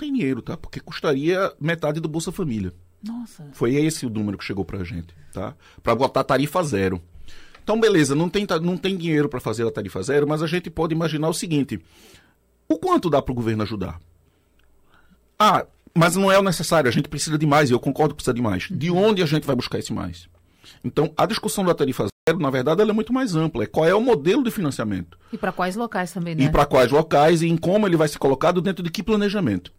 tem dinheiro, tá? Porque custaria metade do Bolsa Família. Nossa. Foi esse o número que chegou pra gente, tá? Para botar tarifa zero. Então, beleza, não tem dinheiro para fazer a tarifa zero, mas a gente pode imaginar o seguinte: o quanto dá para o governo ajudar? Mas não é o necessário, a gente precisa de mais, e eu concordo que precisa de mais. De onde a gente vai buscar esse mais? Então, a discussão da tarifa zero, na verdade, ela é muito mais ampla. Qual é o modelo de financiamento? E para quais locais também, né? E para quais locais e em como ele vai ser colocado dentro de que planejamento.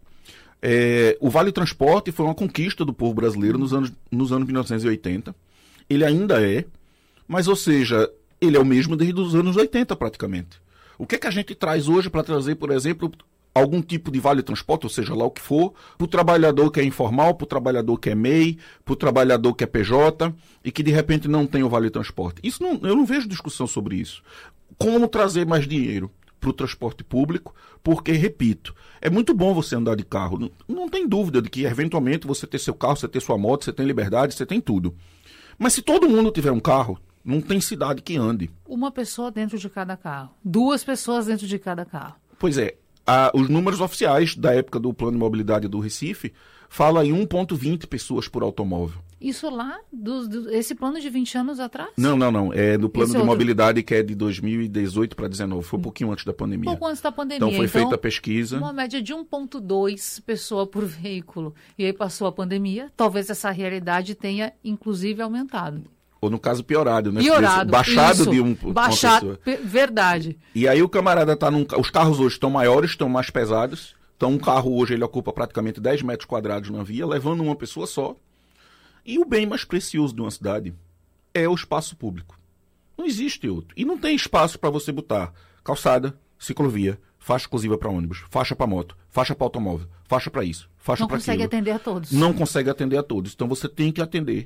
O Vale Transporte foi uma conquista do povo brasileiro nos anos 1980. Ele ainda é, mas, ou seja, ele é o mesmo desde os anos 80 praticamente. O que é que a gente traz hoje para trazer, por exemplo, algum tipo de vale transporte, ou seja, lá o que for, para o trabalhador que é informal, para o trabalhador que é MEI, para o trabalhador que é PJ e que de repente não tem o vale transporte? Eu não vejo discussão sobre isso. Como trazer mais dinheiro para o transporte público? Porque, repito, é muito bom você andar de carro. Não tem dúvida de que, eventualmente, você ter seu carro, você ter sua moto, você tem liberdade, você tem tudo. Mas se todo mundo tiver um carro, não tem cidade que ande. Uma pessoa dentro de cada carro. 2 pessoas dentro de cada carro. Pois é. Os números oficiais da época do Plano de Mobilidade do Recife fala em 1,20 pessoas por automóvel. Isso lá? Esse plano de 20 anos atrás? Não. É do Plano de Mobilidade que é de 2018 para 2019. Foi um pouquinho antes da pandemia. Pouco antes da pandemia. Então foi feita a pesquisa. Uma média de 1,2 pessoa por veículo. E aí passou a pandemia. Talvez essa realidade tenha, inclusive, aumentado. Ou no caso piorado, né? Piorado, baixado isso. de uma pessoa. Verdade. E aí o camarada tá os carros hoje estão maiores, estão mais pesados. Então um carro hoje ele ocupa praticamente 10 metros quadrados na via, levando uma pessoa só. E o bem mais precioso de uma cidade é o espaço público. Não existe outro. E não tem espaço para você botar calçada, ciclovia, faixa exclusiva para ônibus, faixa para moto, faixa para automóvel, faixa para isso, faixa para aquilo. Não consegue atender a todos. Não consegue atender a todos. Então você tem que atender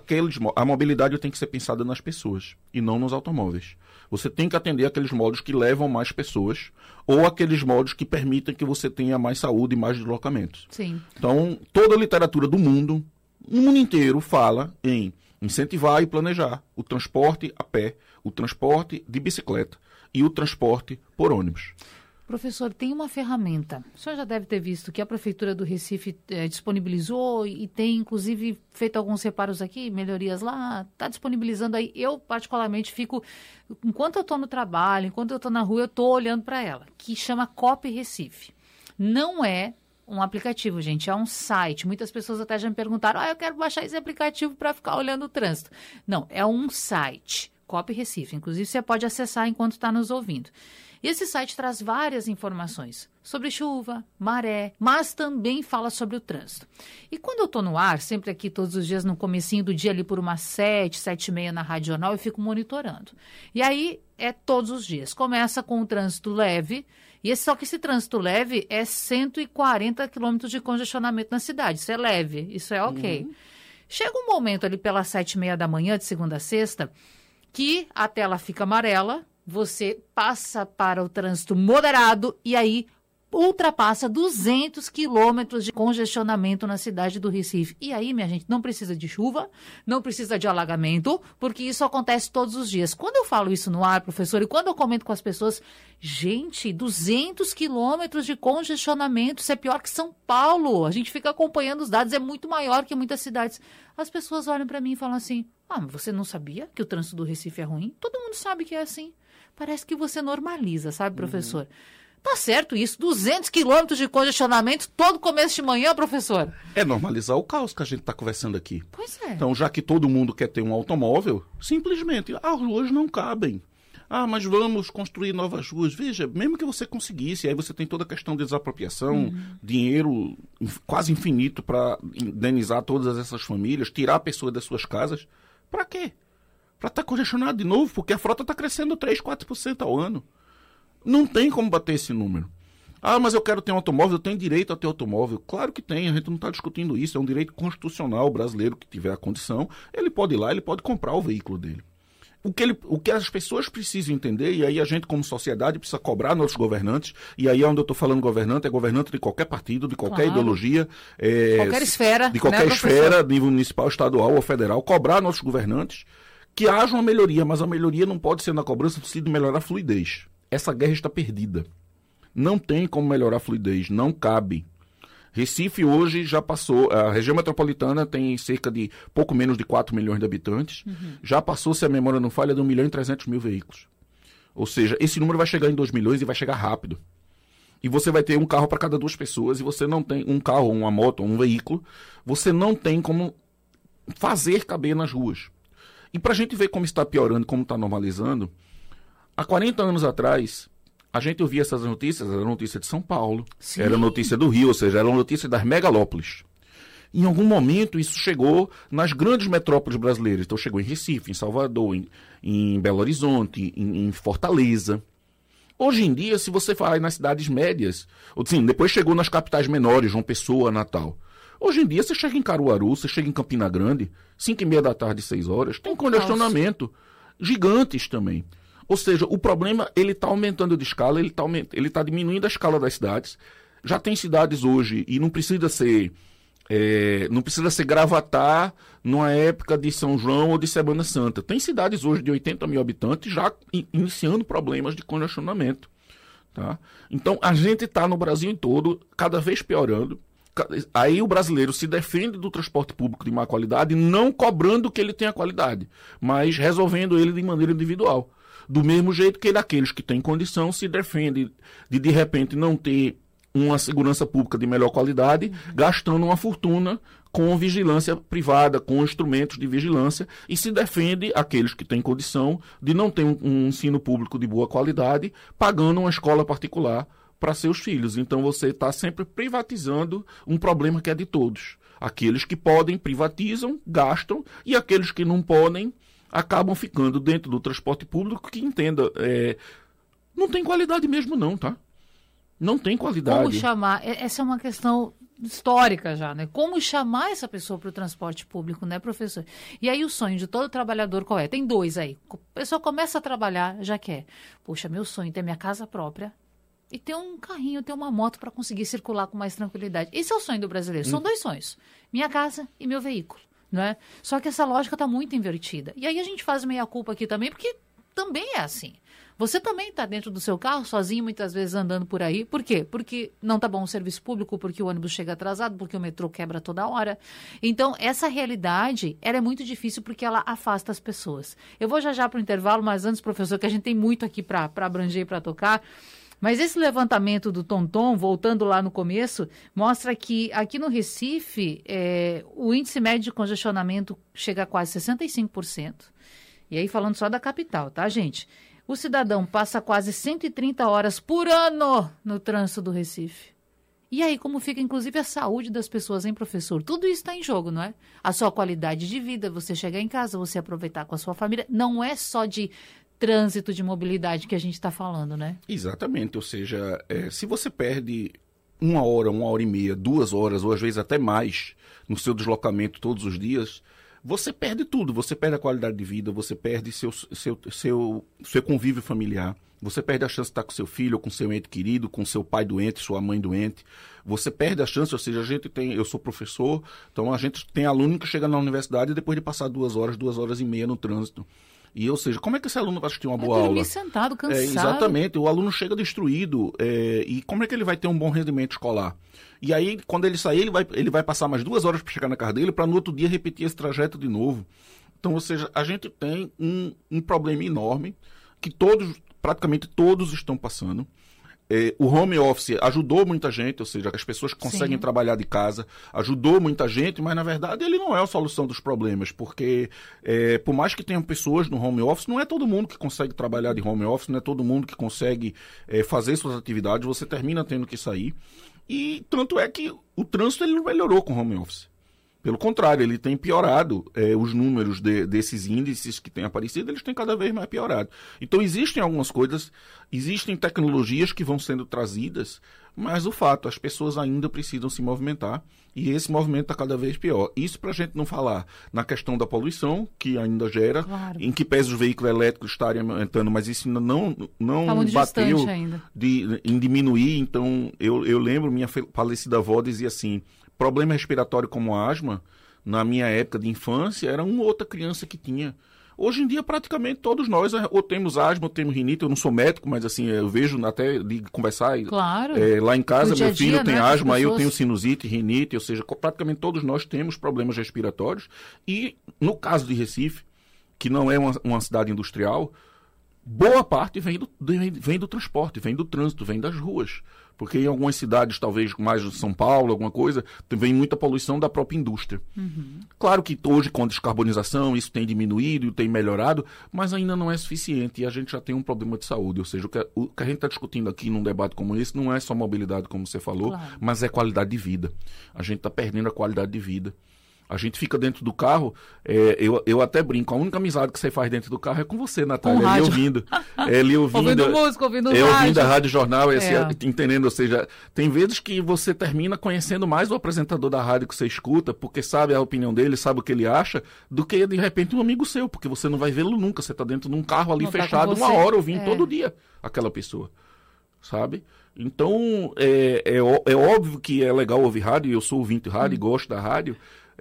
a mobilidade tem que ser pensada nas pessoas e não nos automóveis. Você tem que atender aqueles modos que levam mais pessoas ou aqueles modos que permitem que você tenha mais saúde e mais deslocamentos. Sim. Então, toda a literatura do mundo, o mundo inteiro fala em incentivar e planejar o transporte a pé, o transporte de bicicleta e o transporte por ônibus. Professor, tem uma ferramenta. O senhor já deve ter visto que a Prefeitura do Recife disponibilizou e tem, inclusive, feito alguns reparos aqui, melhorias lá, está disponibilizando aí. Eu, particularmente, fico, enquanto eu estou no trabalho, enquanto eu estou na rua, eu estou olhando para ela, que chama Cop Recife. Não é um aplicativo, gente, é um site. Muitas pessoas até já me perguntaram, eu quero baixar esse aplicativo para ficar olhando o trânsito. Não, é um site, Cop Recife. Inclusive, você pode acessar enquanto está nos ouvindo. E esse site traz várias informações sobre chuva, maré, mas também fala sobre o trânsito. E quando eu estou no ar, sempre aqui todos os dias no comecinho do dia, ali por umas 7h30 na Rádio Jornal, eu fico monitorando. E aí é todos os dias. Começa com o trânsito leve, só que esse trânsito leve é 140 quilômetros de congestionamento na cidade. Isso é leve, isso é ok. Chega um momento ali pelas 7h30 da manhã, de segunda a sexta, que a tela fica amarela, você passa para o trânsito moderado e aí ultrapassa 200 quilômetros de congestionamento na cidade do Recife. E aí, minha gente, não precisa de chuva, não precisa de alagamento, porque isso acontece todos os dias. Quando eu falo isso no ar, professor, e quando eu comento com as pessoas, gente, 200 quilômetros de congestionamento, isso é pior que São Paulo. A gente fica acompanhando os dados, é muito maior que muitas cidades. As pessoas olham para mim e falam assim, mas você não sabia que o trânsito do Recife é ruim? Todo mundo sabe que é assim. Parece que você normaliza, sabe, professor? Tá certo isso, 200 quilômetros de congestionamento todo começo de manhã, professor? É normalizar o caos que a gente está conversando aqui. Pois é. Então, já que todo mundo quer ter um automóvel, simplesmente, as ruas não cabem. Mas vamos construir novas ruas. Veja, mesmo que você conseguisse, aí você tem toda a questão de desapropriação, dinheiro quase infinito para indenizar todas essas famílias, tirar a pessoa das suas casas. Para quê? Para estar congestionado de novo, porque a frota está crescendo 3%, 4% ao ano. Não tem como bater esse número. Mas eu quero ter um automóvel, eu tenho direito a ter automóvel. Claro que tem, a gente não está discutindo isso. É um direito constitucional brasileiro que tiver a condição. Ele pode ir lá, ele pode comprar o veículo dele. O que as pessoas precisam entender, e aí a gente como sociedade precisa cobrar nossos governantes, e aí onde eu estou falando governante, é governante de qualquer partido, de qualquer ideologia. Qualquer esfera. De qualquer esfera, nível municipal, estadual ou federal, cobrar nossos governantes que haja uma melhoria, mas a melhoria não pode ser na cobrança do sentido de melhorar a fluidez. Essa guerra está perdida. Não tem como melhorar a fluidez, não cabe. Recife hoje já passou, a região metropolitana tem cerca de pouco menos de 4 milhões de habitantes, já passou, se a memória não falha, de 1.300.000 veículos. Ou seja, esse número vai chegar em 2 milhões e vai chegar rápido. E você vai ter um carro para cada 2 pessoas, e você não tem um carro, uma moto, um veículo, você não tem como fazer caber nas ruas. E para a gente ver como está piorando, como está normalizando, há 40 anos atrás, a gente ouvia essas notícias, era notícia de São Paulo, Sim. era notícia do Rio, ou seja, era notícia das megalópolis. Em algum momento isso chegou nas grandes metrópoles brasileiras. Então chegou em Recife, em Salvador, em Belo Horizonte, em Fortaleza. Hoje em dia, se você vai nas cidades médias, ou sim, depois chegou nas capitais menores, João Pessoa, Natal. Hoje em dia você chega em Caruaru, você chega em Campina Grande, 5h30 da tarde, 6 horas, tem congestionamento. Gigantes também. Ou seja, o problema ele está aumentando de escala, ele está diminuindo a escala das cidades. Já tem cidades hoje, e não precisa ser Gravatar numa época de São João ou de Semana Santa. Tem cidades hoje de 80 mil habitantes já iniciando problemas de congestionamento. Tá? Então, a gente está no Brasil todo cada vez piorando. Aí o brasileiro se defende do transporte público de má qualidade, não cobrando que ele tenha qualidade, mas resolvendo ele de maneira individual. Do mesmo jeito que aqueles que têm condição se defendem de repente, não ter uma segurança pública de melhor qualidade, gastando uma fortuna com vigilância privada, com instrumentos de vigilância, e se defende aqueles que têm condição de não ter um ensino público de boa qualidade, pagando uma escola particular para seus filhos. Então você está sempre privatizando um problema que é de todos. Aqueles que podem privatizam, gastam, e aqueles que não podem acabam ficando dentro do transporte público que entenda. Não tem qualidade mesmo não, tá? Não tem qualidade. Como chamar? Essa é uma questão histórica já, né? Como chamar essa pessoa para o transporte público, né, professor? E aí o sonho de todo trabalhador qual é? Tem 2 aí. A pessoa começa a trabalhar, já quer. Poxa, meu sonho é ter minha casa própria e ter um carrinho, ter uma moto para conseguir circular com mais tranquilidade. Esse é o sonho do brasileiro. São 2 sonhos. Minha casa e meu veículo. Né? Só que essa lógica está muito invertida. E aí a gente faz meia-culpa aqui também, porque também é assim. Você também está dentro do seu carro, sozinho, muitas vezes andando por aí. Por quê? Porque não está bom o serviço público, porque o ônibus chega atrasado, porque o metrô quebra toda hora. Então, essa realidade, ela é muito difícil porque ela afasta as pessoas. Eu vou já para o intervalo, mas antes, professor, que a gente tem muito aqui para abranger e para tocar. Mas esse levantamento do Tonton, voltando lá no começo, mostra que aqui no Recife, o índice médio de congestionamento chega a quase 65%. E aí falando só da capital, tá, gente? O cidadão passa quase 130 horas por ano no trânsito do Recife. E aí como fica, inclusive, a saúde das pessoas, hein, professor? Tudo isso está em jogo, não é? A sua qualidade de vida, você chegar em casa, você aproveitar com a sua família. Não é só de trânsito de mobilidade que a gente está falando, né? Exatamente, ou seja, se você perde 1 hora, 1h30, 2 horas, ou às vezes até mais, no seu deslocamento todos os dias, você perde tudo, você perde a qualidade de vida, você perde seu convívio familiar, você perde a chance de estar com seu filho, ou com seu ente querido, com seu pai doente, sua mãe doente, você perde a chance, ou seja, eu sou professor, então a gente tem aluno que chega na universidade depois de passar 2 horas, 2h30 no trânsito. E, ou seja, como é que esse aluno vai assistir uma boa aula? Sentado, cansado. Exatamente, o aluno chega destruído, e como é que ele vai ter um bom rendimento escolar? E aí, quando ele sair, ele vai passar mais 2 horas para chegar na casa dele, para no outro dia repetir esse trajeto de novo. Então, ou seja, a gente tem um problema enorme, que praticamente todos estão passando. O home office ajudou muita gente, ou seja, as pessoas que conseguem trabalhar de casa, ajudou muita gente, mas na verdade ele não é a solução dos problemas, porque por mais que tenham pessoas no home office, não é todo mundo que consegue trabalhar de home office, não é todo mundo que consegue fazer suas atividades, você termina tendo que sair. E tanto é que o trânsito ele não melhorou com o home office. Pelo contrário, ele tem piorado, os números desses índices que têm aparecido, eles têm cada vez mais piorado. Então existem algumas coisas, existem tecnologias que vão sendo trazidas, mas o fato, as pessoas ainda precisam se movimentar e esse movimento está cada vez pior. Isso para a gente não falar na questão da poluição, que ainda gera, claro, em que pese os veículos elétricos estarem aumentando, mas isso ainda não bateu em diminuir. Então eu lembro, minha falecida avó dizia assim, problema respiratório como asma, na minha época de infância, era uma outra criança que tinha. Hoje em dia, praticamente todos nós ou temos asma, ou temos rinite. Eu não sou médico, mas assim, eu vejo até de conversar. Claro. Lá em casa, meu filho tem asma, eu pessoas... tenho sinusite, rinite, ou seja, praticamente todos nós temos problemas respiratórios. E no caso de Recife, que não é uma cidade industrial, boa parte vem do transporte, vem do trânsito, vem das ruas. Porque em algumas cidades, talvez mais de São Paulo, alguma coisa, vem muita poluição da própria indústria. Claro que hoje, com a descarbonização, isso tem diminuído, tem melhorado, mas ainda não é suficiente e a gente já tem um problema de saúde. Ou seja, o que a gente está discutindo aqui num debate como esse não é só mobilidade, como você falou, claro, mas é qualidade de vida. A gente está perdendo a qualidade de vida. A gente fica dentro do carro, eu até brinco, a única amizade que você faz dentro do carro é com você, Natália, ali ouvindo. Ouvindo música, ouvindo rádio. Ouvindo a Rádio Jornal, entendendo, ou seja, tem vezes que você termina conhecendo mais o apresentador da rádio que você escuta, porque sabe a opinião dele, sabe o que ele acha, do que, de repente, um amigo seu, porque você não vai vê-lo nunca, você está dentro de um carro ali fechado, uma hora ouvindo todo dia aquela pessoa, sabe? Então, é óbvio que é legal ouvir rádio, eu sou ouvinte de rádio e gosto da rádio,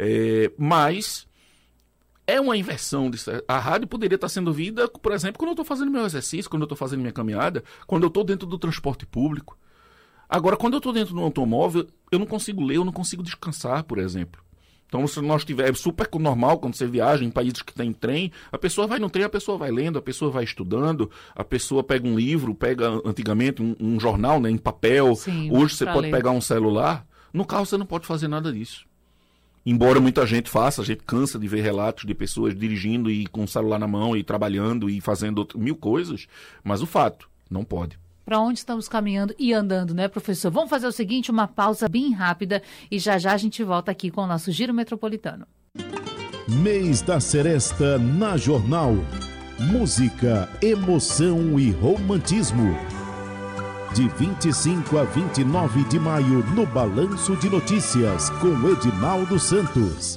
mas é uma inversão. A rádio poderia estar sendo ouvida, por exemplo, quando eu estou fazendo meu exercício, quando eu estou fazendo minha caminhada, quando eu estou dentro do transporte público. Agora, quando eu estou dentro do automóvel, eu não consigo ler, eu não consigo descansar, por exemplo. Então, se nós tivermos, é super normal quando você viaja em países que tem trem, a pessoa vai no trem, a pessoa vai lendo, a pessoa vai estudando, a pessoa pega um livro, pega antigamente um jornal, né, em papel. Sim, hoje você pode pegar um celular. No carro você não pode fazer nada disso. Embora muita gente faça, a gente cansa de ver relatos de pessoas dirigindo e com o celular na mão e trabalhando e fazendo mil coisas, mas o fato, não pode. Para onde estamos caminhando e andando, né, professor? Vamos fazer o seguinte, uma pausa bem rápida e já a gente volta aqui com o nosso Giro Metropolitano. Mês da Seresta na Jornal. Música, emoção e romantismo. De 25 a 29 de maio, no Balanço de Notícias, com Edinaldo Santos.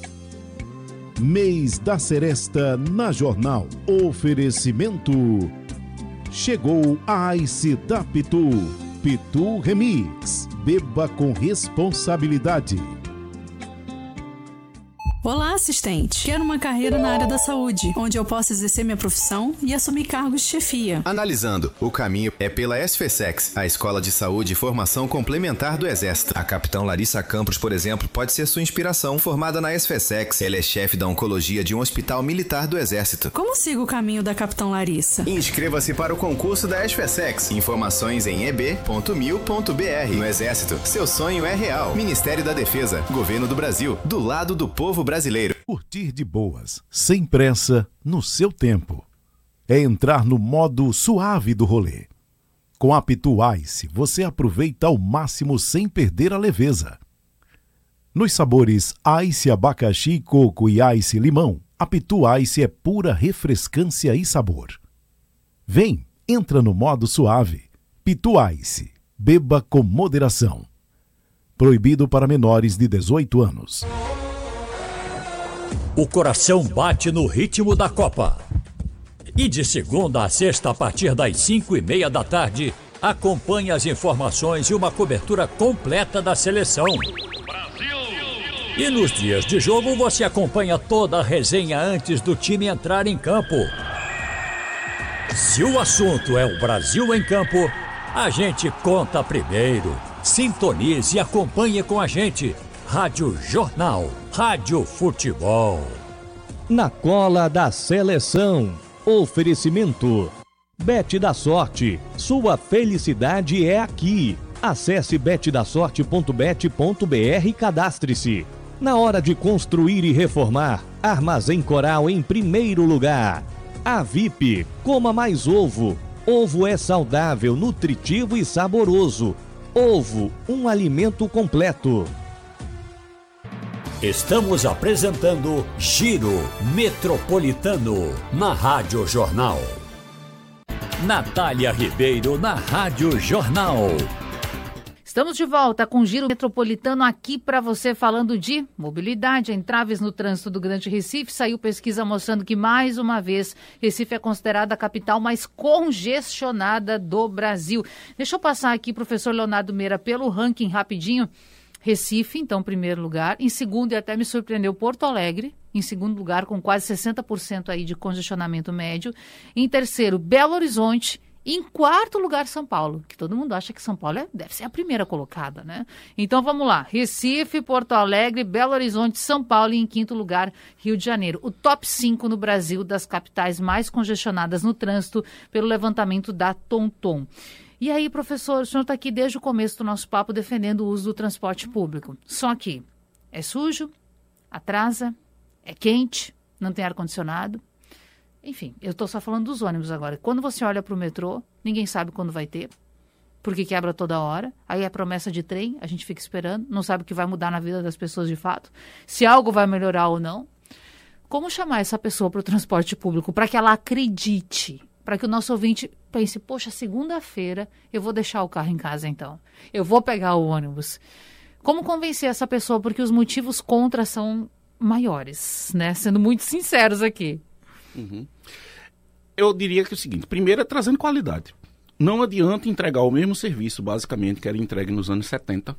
Mês da Seresta na Jornal. Oferecimento. Chegou a Ice da Pitu. Pitu Remix. Beba com responsabilidade. Olá, assistente. Quero uma carreira na área da saúde, onde eu possa exercer minha profissão e assumir cargos de chefia. Analisando, o caminho é pela SFSEX, a Escola de Saúde e Formação Complementar do Exército. A capitã Larissa Campos, por exemplo, pode ser sua inspiração. Formada na SFSEX, ela é chefe da oncologia de um hospital militar do Exército. Como sigo o caminho da capitã Larissa? Inscreva-se para o concurso da SFSEX. Informações em eb.mil.br. No Exército, seu sonho é real. Ministério da Defesa, Governo do Brasil, do lado do povo brasileiro. Curtir de boas, sem pressa, no seu tempo. É entrar no modo suave do rolê. Com a Pitu Ice, você aproveita ao máximo sem perder a leveza. Nos sabores Ice abacaxi, coco e Ice limão, a Pitu Ice é pura refrescância e sabor. Vem, entra no modo suave. Pitu Ice, beba com moderação. Proibido para menores de 18 anos. O coração bate no ritmo da Copa. E de segunda a sexta, a partir das 5:30 da tarde, acompanhe as informações e uma cobertura completa da seleção. Brasil! E nos dias de jogo, você acompanha toda a resenha antes do time entrar em campo. Se o assunto é o Brasil em campo, a gente conta primeiro. Sintonize e acompanhe com a gente. Rádio Jornal, Rádio Futebol. Na cola da seleção. Oferecimento. Bet da Sorte. Sua felicidade é aqui. Acesse betdasorte.bet.br e cadastre-se. Na hora de construir e reformar, Armazém Coral em primeiro lugar. A VIP, coma mais ovo. Ovo é saudável, nutritivo e saboroso. Ovo, um alimento completo. Estamos apresentando Giro Metropolitano na Rádio Jornal. Natália Ribeiro na Rádio Jornal. Estamos de volta com o Giro Metropolitano aqui para você falando de mobilidade, entraves no trânsito do Grande Recife. Saiu pesquisa mostrando que, mais uma vez, Recife é considerada a capital mais congestionada do Brasil. Deixa eu passar aqui, professor Leonardo Meira, pelo ranking rapidinho. Recife, então, em primeiro lugar. Em segundo, e até me surpreendeu, Porto Alegre, em segundo lugar, com quase 60% aí de congestionamento médio. Em terceiro, Belo Horizonte. Em quarto lugar, São Paulo, que todo mundo acha que São Paulo deve ser a primeira colocada, né? Então, vamos lá. Recife, Porto Alegre, Belo Horizonte, São Paulo e, em quinto lugar, Rio de Janeiro. O top 5 no Brasil das capitais mais congestionadas no trânsito pelo levantamento da TomTom. E aí, professor, o senhor está aqui desde o começo do nosso papo defendendo o uso do transporte público. Só que é sujo, atrasa, é quente, não tem ar-condicionado. Enfim, eu estou só falando dos ônibus agora. Quando você olha para o metrô, ninguém sabe quando vai ter, porque quebra toda hora. Aí é promessa de trem, a gente fica esperando, não sabe o que vai mudar na vida das pessoas de fato, se algo vai melhorar ou não. Como chamar essa pessoa para o transporte público para que ela acredite, para que o nosso ouvinte pense, poxa, segunda-feira eu vou deixar o carro em casa então, eu vou pegar o ônibus. Como convencer essa pessoa? Porque os motivos contra são maiores, né? Sendo muito sinceros aqui. Uhum. Eu diria que é o seguinte, primeiro é trazendo qualidade. Não adianta entregar o mesmo serviço, basicamente, que era entregue nos anos 70,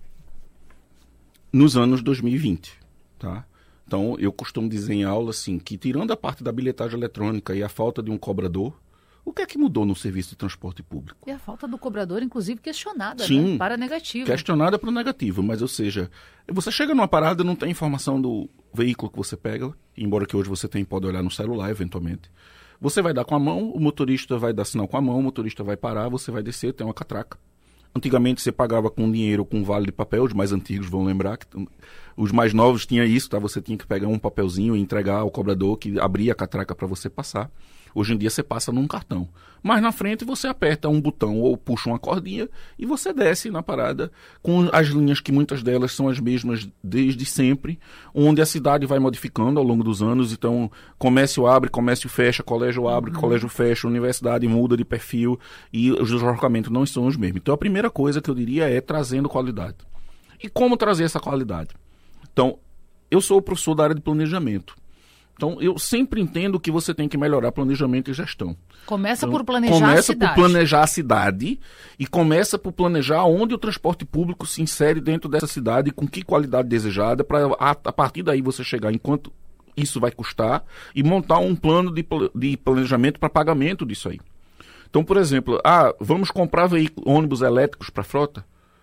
nos anos 2020, tá? Então, eu costumo dizer em aula, assim, que tirando a parte da bilhetagem eletrônica e a falta de um cobrador, o que é que mudou no serviço de transporte público? E a falta do cobrador, inclusive, questionada, sim, né? Para negativo. Questionada para o negativo, mas, ou seja, você chega numa parada e não tem informação do veículo que você pega, embora que hoje você pode olhar no celular, eventualmente. Você vai dar com a mão, o motorista vai dar sinal com a mão, o motorista vai parar, você vai descer, tem uma catraca. Antigamente você pagava com dinheiro, com vale de papel, os mais antigos vão lembrar, que os mais novos tinham isso, tá? Você tinha que pegar um papelzinho e entregar ao cobrador que abria a catraca para você passar. Hoje em dia você passa num cartão. Mas na frente você aperta um botão ou puxa uma cordinha e você desce na parada com as linhas que muitas delas são as mesmas desde sempre, onde a cidade vai modificando ao longo dos anos. Então, comércio abre, comércio fecha, colégio abre, colégio fecha, universidade muda de perfil e os deslocamentos não são os mesmos. Então, a primeira coisa que eu diria é trazendo qualidade. E como trazer essa qualidade? Então, eu sou professor da área de planejamento. Então, eu sempre entendo que você tem que melhorar planejamento e gestão. Começa então, por planejar a cidade. Começa por planejar a cidade e começa por planejar onde o transporte público se insere dentro dessa cidade e com que qualidade desejada, para a partir daí você chegar em quanto isso vai custar e montar um plano de planejamento para pagamento disso aí. Então, por exemplo, vamos comprar ônibus elétricos para a frota?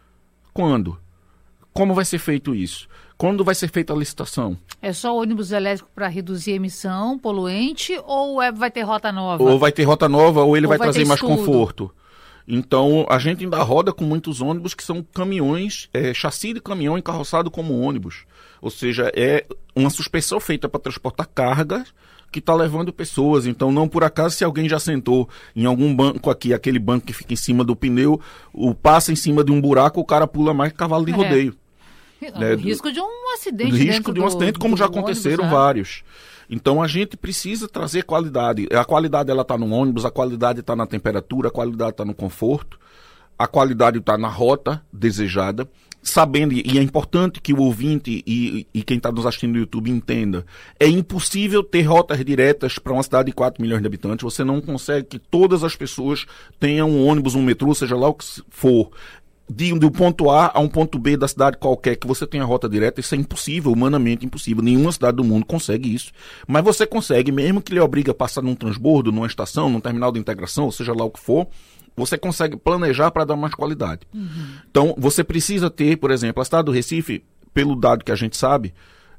Quando? Como vai ser feito isso? Quando vai ser feita a licitação? É só ônibus elétrico para reduzir a emissão poluente ou vai ter rota nova? Ou vai ter rota nova ou ele vai trazer mais estudo. Conforto. Então, a gente ainda roda com muitos ônibus que são caminhões, chassi de caminhão encarroçado como ônibus. Ou seja, é uma suspensão feita para transportar cargas que está levando pessoas. Então, não por acaso, se alguém já sentou em algum banco aqui, aquele banco que fica em cima do pneu, passa em cima de um buraco, o cara pula mais que cavalo de rodeio. O risco de um acidente. Risco de um acidente, como já aconteceram vários. Então a gente precisa trazer qualidade. A qualidade ela está no ônibus, a qualidade está na temperatura, a qualidade está no conforto, a qualidade está na rota desejada. Sabendo, e é importante que o ouvinte e quem está nos assistindo no YouTube entenda, é impossível ter rotas diretas para uma cidade de 4 milhões de habitantes. Você não consegue que todas as pessoas tenham um ônibus, um metrô, seja lá o que for, do ponto A a um ponto B da cidade qualquer, que você tenha rota direta. Isso é impossível, humanamente impossível. Nenhuma cidade do mundo consegue isso. Mas você consegue, mesmo que lhe obrigue a passar num transbordo, numa estação, num terminal de integração, ou seja lá o que for, você consegue planejar para dar mais qualidade. Então, você precisa ter, por exemplo, a cidade do Recife, pelo dado que a gente sabe,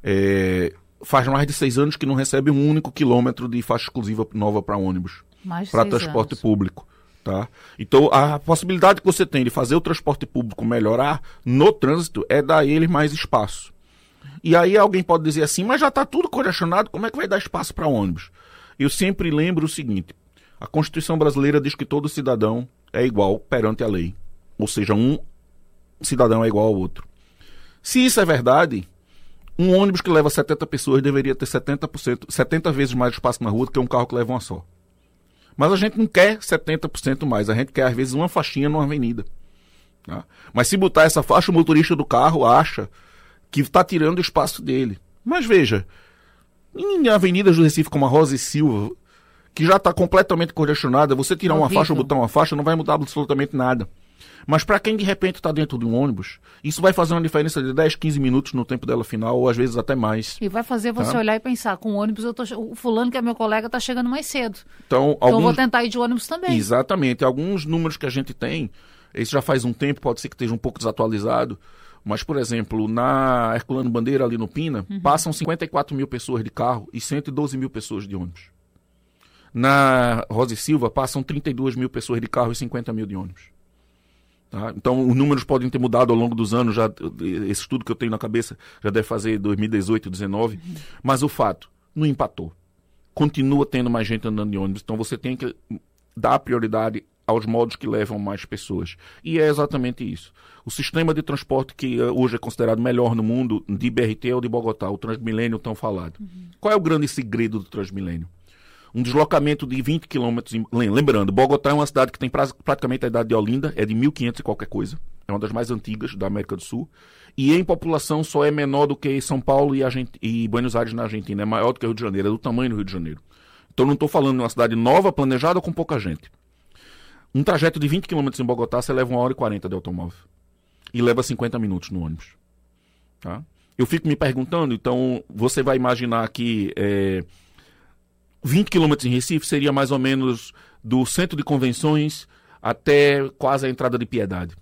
faz mais de 6 anos que não recebe um único quilômetro de faixa exclusiva nova para ônibus, para transporte público. Tá? Então, a possibilidade que você tem de fazer o transporte público melhorar no trânsito é dar a ele mais espaço. E aí alguém pode dizer assim, mas já está tudo congestionado, como é que vai dar espaço para ônibus? Eu sempre lembro o seguinte, a Constituição brasileira diz que todo cidadão é igual perante a lei. Ou seja, um cidadão é igual ao outro. Se isso é verdade, um ônibus que leva 70 pessoas deveria ter 70 vezes mais espaço na rua do que um carro que leva uma só. Mas a gente não quer 70% mais, a gente quer às vezes uma faixinha numa avenida. Tá? Mas se botar essa faixa, o motorista do carro acha que está tirando o espaço dele. Mas veja, em avenidas do Recife como a Rosa e Silva, que já está completamente congestionada, você tirar uma faixa ou botar uma faixa não vai mudar absolutamente nada. Mas para quem de repente está dentro de um ônibus, isso vai fazer uma diferença de 10, 15 minutos no tempo dela final, ou às vezes até mais. E vai fazer você olhar e pensar, com o ônibus, o fulano que é meu colega está chegando mais cedo. Então eu vou tentar ir de ônibus também. Exatamente. Alguns números que a gente tem, isso já faz um tempo, pode ser que esteja um pouco desatualizado, mas, por exemplo, na Herculano Bandeira, ali no Pina, passam 54 mil pessoas de carro e 112 mil pessoas de ônibus. Na Rosa e Silva, passam 32 mil pessoas de carro e 50 mil de ônibus. Tá? Então, os números podem ter mudado ao longo dos anos, já, esse estudo que eu tenho na cabeça já deve fazer 2018, 2019, mas o fato, não empatou. Continua tendo mais gente andando de ônibus, então você tem que dar prioridade aos modos que levam mais pessoas. E é exatamente isso. O sistema de transporte que hoje é considerado melhor no mundo, de BRT, é o de Bogotá, o Transmilênio tão falado. Qual é o grande segredo do Transmilênio? Um deslocamento de 20 quilômetros. Lembrando, Bogotá é uma cidade que tem praticamente a idade de Olinda, é de 1500 e qualquer coisa. É uma das mais antigas da América do Sul. E em população só é menor do que São Paulo e Buenos Aires na Argentina. É maior do que o Rio de Janeiro, é do tamanho do Rio de Janeiro. Então não estou falando de uma cidade nova, planejada, com pouca gente. Um trajeto de 20 quilômetros em Bogotá, você leva 1h40 de automóvel. E leva 50 minutos no ônibus. Tá? Eu fico me perguntando, então, você vai imaginar que 20 quilômetros em Recife seria mais ou menos do centro de convenções até quase a entrada de Piedade.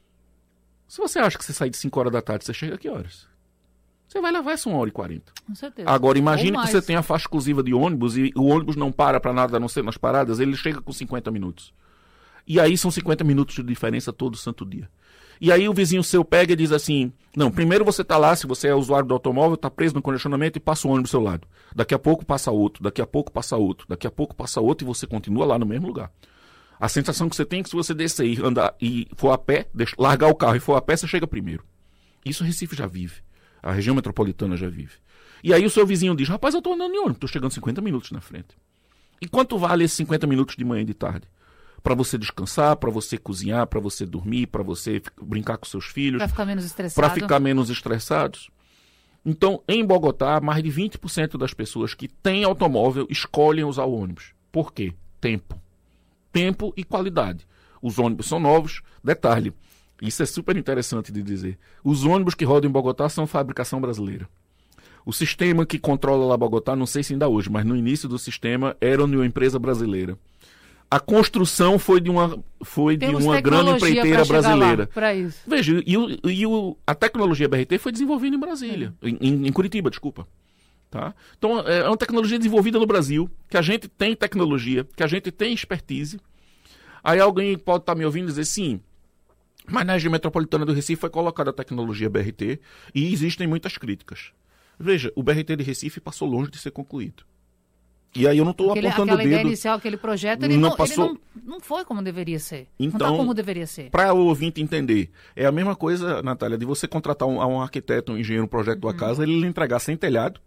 Se você acha que você sai de 5 horas da tarde, você chega a que horas? Você vai levar essa 1h40. Com certeza. Agora, imagine que você tem a faixa exclusiva de ônibus e o ônibus não para nada, a não ser nas paradas, ele chega com 50 minutos. E aí são 50 minutos de diferença todo santo dia. E aí o vizinho seu pega e diz assim, não, primeiro você está lá, se você é usuário do automóvel, está preso no congestionamento e passa o ônibus do seu lado. Daqui a pouco passa outro, daqui a pouco passa outro, daqui a pouco passa outro e você continua lá no mesmo lugar. A sensação que você tem é que se você descer e andar e for a pé, largar o carro e for a pé, você chega primeiro. Isso Recife já vive. A região metropolitana já vive. E aí o seu vizinho diz, rapaz, eu estou andando em ônibus, estou chegando 50 minutos na frente. E quanto vale esses 50 minutos de manhã e de tarde? Para você descansar, para você cozinhar, para você dormir, para você brincar com seus filhos. Para ficar menos estressado. Para ficar menos estressados. Então, em Bogotá, mais de 20% das pessoas que têm automóvel escolhem usar o ônibus. Por quê? Tempo. Tempo e qualidade. Os ônibus são novos. Detalhe, isso é super interessante de dizer. Os ônibus que rodam em Bogotá são fabricação brasileira. O sistema que controla lá Bogotá, não sei se ainda hoje, mas no início do sistema era de uma empresa brasileira. A construção foi de uma grande empreiteira brasileira. Isso. Veja, a tecnologia BRT foi desenvolvida em Brasília, em Curitiba, desculpa. Tá? Então, é uma tecnologia desenvolvida no Brasil, que a gente tem tecnologia, que a gente tem expertise. Aí alguém pode estar me ouvindo e dizer, sim, mas na região metropolitana do Recife foi colocada a tecnologia BRT e existem muitas críticas. Veja, o BRT de Recife passou longe de ser concluído. E aí eu não estou apontando o dedo. Aquela ideia inicial, aquele projeto, ele não foi como deveria ser. Então, não está como deveria ser. Para o ouvinte entender, é a mesma coisa, Natália, de você contratar um arquiteto, um engenheiro, um projeto da casa, ele lhe entregar sem telhado,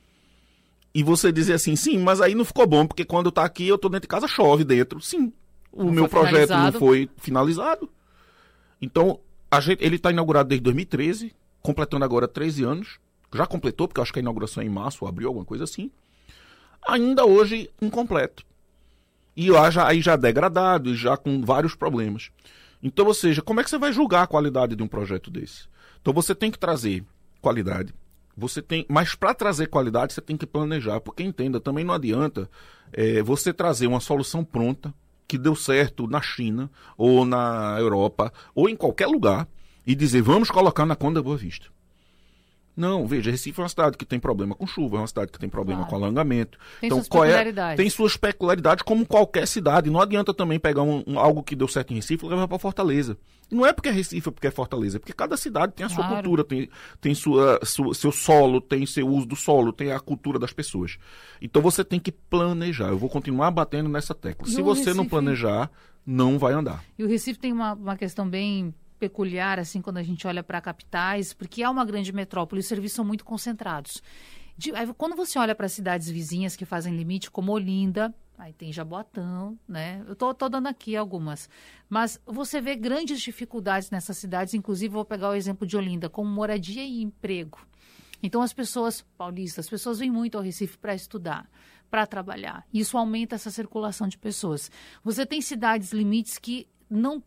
e você dizer assim, sim, mas aí não ficou bom, porque quando está aqui, eu estou dentro de casa, chove dentro. Sim, o meu projeto não foi finalizado. Então, ele está inaugurado desde 2013, completando agora 13 anos. Já completou, porque eu acho que a inauguração é em março, ou abril, alguma coisa assim. Ainda hoje incompleto. E aí já degradado, e já com vários problemas. Então, ou seja, como é que você vai julgar a qualidade de um projeto desse? Então você tem que trazer qualidade. Mas para trazer qualidade você tem que planejar, porque entenda, também não adianta você trazer uma solução pronta, que deu certo na China, ou na Europa, ou em qualquer lugar, e dizer, vamos colocar na Conde da Boa Vista. Não, veja, Recife é uma cidade que tem problema com chuva, é uma cidade que tem problema com alagamento. Tem então, suas peculiaridades. Tem suas peculiaridades, como qualquer cidade. Não adianta também pegar algo que deu certo em Recife e levar para Fortaleza. E não é porque é Recife, é porque é Fortaleza, é porque cada cidade tem a sua cultura, tem seu solo, tem seu uso do solo, tem a cultura das pessoas. Então você tem que planejar. Eu vou continuar batendo nessa tecla. Se você não planejar, não vai andar. E o Recife tem uma questão bem peculiar, assim, quando a gente olha para capitais, porque é uma grande metrópole, os serviços são muito concentrados. Quando você olha para cidades vizinhas que fazem limite, como Olinda, aí tem Jaboatão, né? Eu tô dando aqui algumas. Mas você vê grandes dificuldades nessas cidades, inclusive vou pegar o exemplo de Olinda, como moradia e emprego. Então as pessoas paulistas, as pessoas vêm muito ao Recife para estudar, para trabalhar. Isso aumenta essa circulação de pessoas. Você tem cidades limites que não tem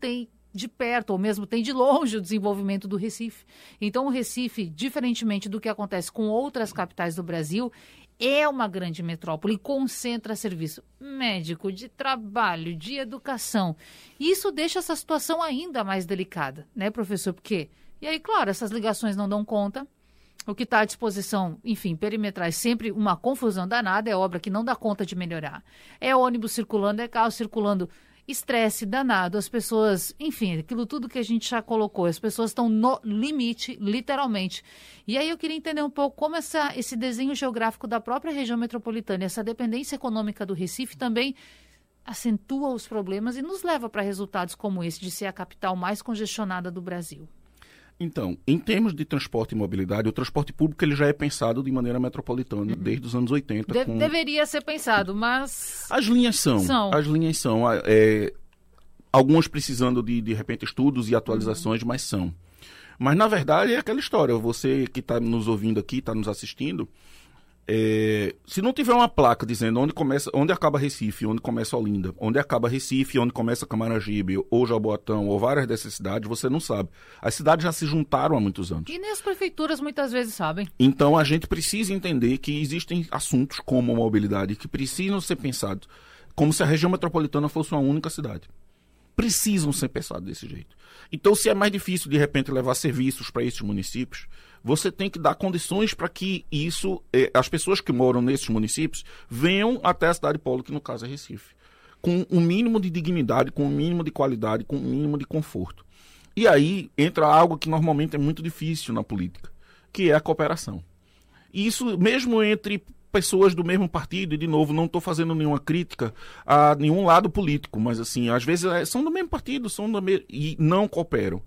de perto, ou mesmo tem de longe o desenvolvimento do Recife. Então, o Recife, diferentemente do que acontece com outras capitais do Brasil, é uma grande metrópole e concentra serviço médico, de trabalho, de educação. E isso deixa essa situação ainda mais delicada, né, professor? Porque, e aí, claro, essas ligações não dão conta. O que está à disposição, enfim, perimetrais, sempre uma confusão danada, é obra que não dá conta de melhorar. É ônibus circulando, é carro circulando, estresse danado, as pessoas, enfim, aquilo tudo que a gente já colocou, as pessoas estão no limite, literalmente. E aí eu queria entender um pouco como esse desenho geográfico da própria região metropolitana, essa dependência econômica do Recife também acentua os problemas e nos leva para resultados como esse, de ser a capital mais congestionada do Brasil. Então, em termos de transporte e mobilidade, o transporte público ele já é pensado de maneira metropolitana desde os anos 80. Deveria ser pensado, mas... As linhas são. Algumas precisando de repente, estudos e atualizações, mas são. Mas, na verdade, é aquela história. Você que está nos ouvindo aqui, está nos assistindo, se não tiver uma placa dizendo onde acaba Recife, onde começa Olinda, onde acaba Recife, onde começa Camaragibe, ou Jaboatão, ou várias dessas cidades, você não sabe. As cidades já se juntaram há muitos anos. E nem as prefeituras muitas vezes sabem. Então a gente precisa entender que existem assuntos como mobilidade que precisam ser pensados como se a região metropolitana fosse uma única cidade. Precisam ser pensados desse jeito. Então, se é mais difícil, de repente, levar serviços para esses municípios, você tem que dar condições para que as pessoas que moram nesses municípios venham até a cidade polo, que no caso é Recife, com um mínimo de dignidade, com um mínimo de qualidade, com um mínimo de conforto. E aí entra algo que normalmente é muito difícil na política, que é a cooperação. E isso mesmo entre pessoas do mesmo partido, e de novo, não estou fazendo nenhuma crítica a nenhum lado político, mas assim, às vezes são do mesmo partido, e não cooperam.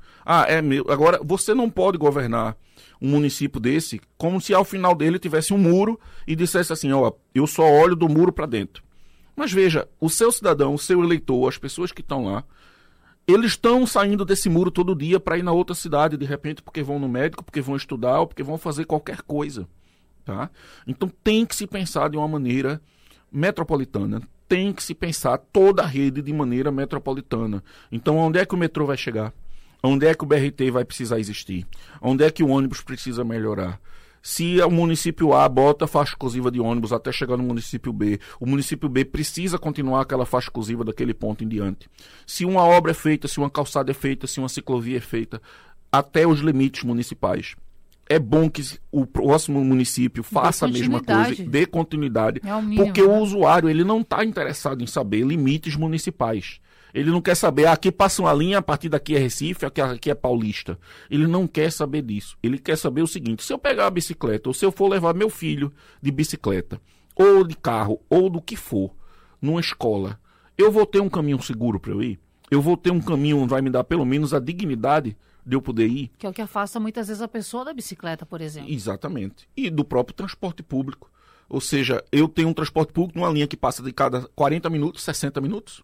Agora, você não pode governar um município desse como se ao final dele tivesse um muro e dissesse assim, eu só olho do muro para dentro. Mas veja, o seu cidadão, o seu eleitor, as pessoas que estão lá, eles estão saindo desse muro todo dia para ir na outra cidade, de repente, porque vão no médico, porque vão estudar, ou porque vão fazer qualquer coisa. Tá? Então tem que se pensar de uma maneira metropolitana, tem que se pensar toda a rede de maneira metropolitana. Então onde é que o metrô vai chegar? Onde é que o BRT vai precisar existir? Onde é que o ônibus precisa melhorar? Se o município A bota faixa exclusiva de ônibus até chegar no município B, o município B precisa continuar aquela faixa exclusiva daquele ponto em diante. Se uma obra é feita, se uma calçada é feita, se uma ciclovia é feita, até os limites municipais. É bom que o próximo município faça a mesma coisa, dê continuidade, porque o usuário ele não está interessado em saber limites municipais. Ele não quer saber, aqui passa uma linha, a partir daqui é Recife, aqui é Paulista. Ele não quer saber disso. Ele quer saber o seguinte, se eu pegar a bicicleta, ou se eu for levar meu filho de bicicleta, ou de carro, ou do que for, numa escola, eu vou ter um caminho seguro para eu ir? Eu vou ter um caminho onde vai me dar pelo menos a dignidade de eu poder ir? Que é o que afasta muitas vezes a pessoa da bicicleta, por exemplo. Exatamente. E do próprio transporte público. Ou seja, eu tenho um transporte público numa linha que passa de cada 40 minutos, 60 minutos.